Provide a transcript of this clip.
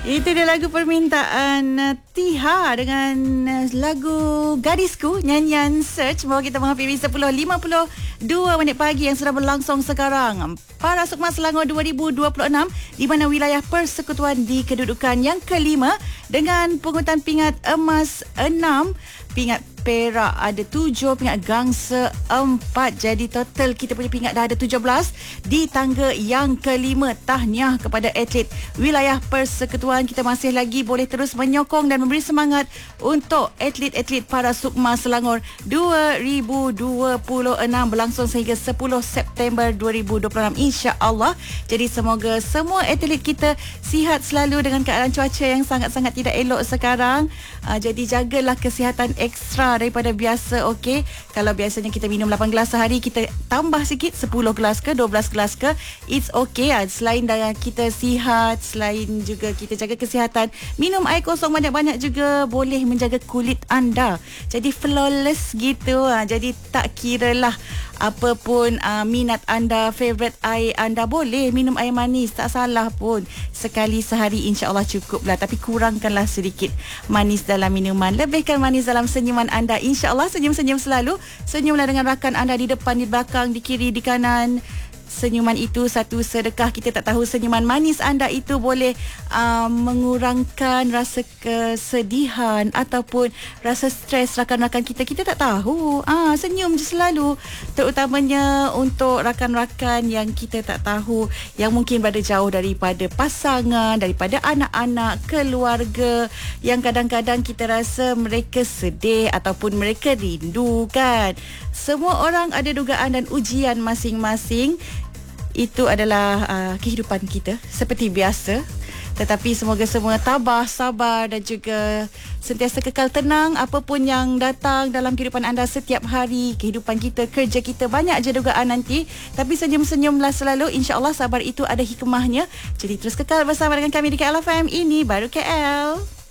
Itu dia lagu permintaan Tiha dengan lagu Gadisku, nyanyian Search. Bawa kita menghafiri 10.52 minit pagi yang sudah berlangsung sekarang. Para Sukma Selangor 2026 di mana wilayah persekutuan di kedudukan yang kelima dengan pungutan pingat emas 6, pingat perak ada 7, pingat gangsa 4. Jadi total kita punya pingat dah ada 17 di tangga yang kelima. Tahniah kepada atlet wilayah persekutuan. Kita masih lagi boleh terus menyokong dan memberi semangat untuk atlet-atlet para Sukma Selangor 2026 berlangsung sehingga 10 September 2026 insya-Allah. Jadi semoga semua atlet kita sihat selalu dengan keadaan cuaca yang sangat-sangat tidak elok sekarang. Jadi jagalah kesihatan ekstra daripada biasa, okey. Kalau biasanya kita minum 8 gelas sehari, kita tambah sikit 10 gelas ke 12 gelas ke, it's okay. Selain kita sihat, selain juga kita jaga kesihatan, minum air kosong banyak-banyak juga boleh menjaga kulit anda jadi flawless gitu. Jadi tak kiralah apa pun minat anda, favorite air anda, boleh minum air manis, tak salah pun. Sekali sehari insya-Allah cukup lah, tapi kurangkanlah sedikit manis dalam minuman, lebihkan manis dalam senyuman anda. InsyaAllah senyum-senyum selalu. Senyumlah dengan rakan anda di depan, di belakang, di kiri, di kanan. Senyuman itu satu sedekah. Kita tak tahu senyuman manis anda itu boleh mengurangkan rasa kesedihan ataupun rasa stres rakan-rakan kita. Kita tak tahu. Senyum je selalu. Terutamanya untuk rakan-rakan yang kita tak tahu, yang mungkin berada jauh daripada pasangan, daripada anak-anak, keluarga, yang kadang-kadang kita rasa mereka sedih ataupun mereka rindu kan. Semua orang ada dugaan dan ujian masing-masing. Itu adalah kehidupan kita seperti biasa. Tetapi semoga semua tabah, sabar dan juga sentiasa kekal tenang apapun yang datang dalam kehidupan anda setiap hari. Kehidupan kita, kerja kita, banyak je dugaan nanti. Tapi senyum-senyumlah selalu. InsyaAllah sabar itu ada hikmahnya. Jadi terus kekal bersama dengan kami di KL FM. Ini baru KL.